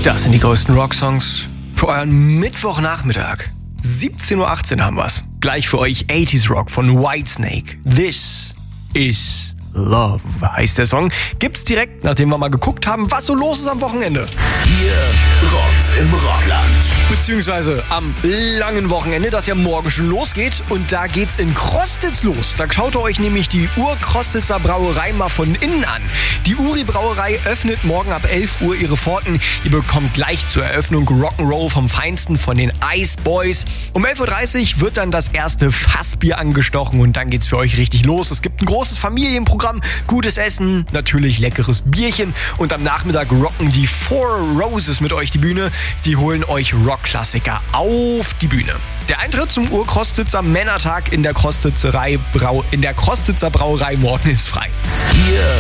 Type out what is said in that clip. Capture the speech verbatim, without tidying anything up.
Das sind die größten Rocksongs für euren Mittwochnachmittag. siebzehn Uhr achtzehn haben wir's. Gleich für euch achtziger Rock von Whitesnake. This is Love heißt der Song. Gibt's direkt, nachdem wir mal geguckt haben, was so los ist am Wochenende. Hier rockt's im Rockland. Beziehungsweise am langen Wochenende, das ja morgen schon losgeht. Und da geht's in Crostitz los. Da schaut ihr euch nämlich die Ur-Crostitzer Brauerei mal von innen an. Die Uri-Brauerei öffnet morgen ab elf Uhr ihre Pforten. Ihr bekommt gleich zur Eröffnung Rock'n'Roll vom Feinsten von den Ice Boys. Um elf Uhr dreißig wird dann das erste Fassbier angestochen und dann geht's für euch richtig los. Es gibt ein großes Familienprogramm, gutes Essen, natürlich leckeres Bierchen und am Nachmittag rocken die Four Roses mit euch die Bühne. Die holen euch Rockklassiker auf die Bühne. Der Eintritt zum Ur-Crostitzer Männertag in der Crostitzerei Brau in der Crostitzer Brauerei morgen ist frei. Hier